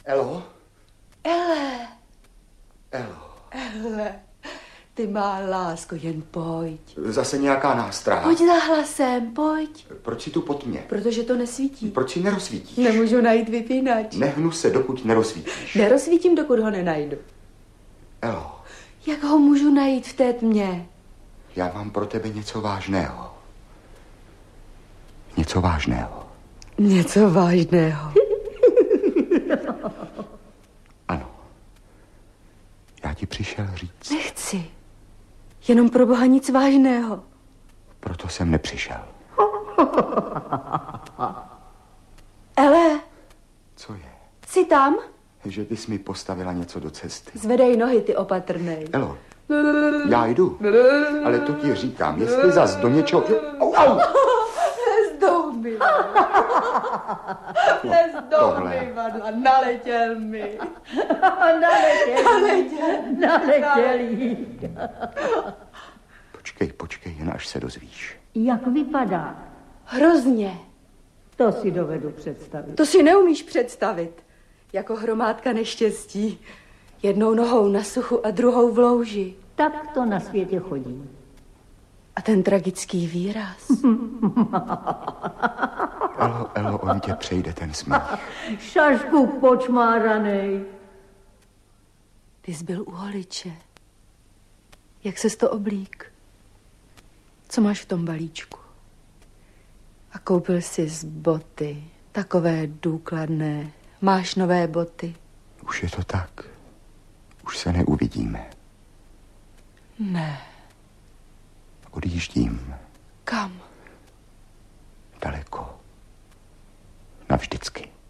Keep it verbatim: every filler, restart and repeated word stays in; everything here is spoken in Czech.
Elo? Ele. Elo. Ele. Ty má lásko, jen pojď. Zase nějaká nástraha. Pojď za hlasem, pojď. Proč si tu pod mě? Protože to nesvítí. Proč si nerozsvítíš? Nemůžu najít vypínač. Nehnu se, dokud nerozsvítíš. Nerozsvítím, dokud ho nenajdu. Elo. Jak ho můžu najít v té tmě? Já mám pro tebe něco vážného. Něco vážného. Něco vážného. Ano. Já ti přišel říct. Nechci. Jenom pro Boha nic vážného. Proto jsem nepřišel. Ele. Co je? Jsi tam? Že ty jsi mi postavila něco do cesty. Zvedej nohy, ty opatrnej. Elo, já jdu, ale to ti říkám, jestli zas do něčeho... Au, au! Ples do mi. Ples do mi, Vadla, naletěl mi. Naletěl. Naletěl. Naletěl jí. Počkej, počkej, jen až se dozvíš. Jak vypadá? Hrozně. To si dovedu představit. To si neumíš představit. Jako hromádka neštěstí. Jednou nohou na suchu a druhou v louži. Tak to na světě chodí. A ten tragický výraz. Elo, Elo, on tě přejde ten smích. Šašku počmáranej. Ty jsi byl u holiče. Jak ses to oblík? Co máš v tom balíčku? A koupil jsi z boty. Takové důkladné. Máš nové boty. Už je to tak. Už se neuvidíme. Ne. Odjíždím. Kam? Daleko. Navždycky.